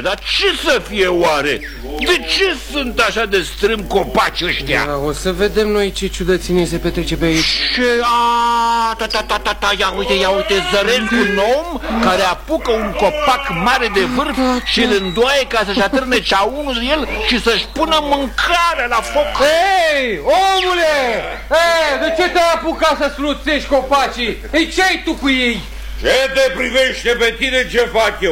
dar ce să fie oare? De ce sunt așa de strâmb copacii ăștia? Da, o să vedem noi ce ciudățenie se petrece pe aici. Ce? Ia uite, zăresc un om care apucă un copac mare de vârf și îl îndoaie ca să-și atârne ceaunul de el și să-și pună mâncarea la foc. Hei, omule! De ce te-ai apucat să sluțești copacii? Ce-ai tu cu ei? Ce te privește pe tine ce fac eu?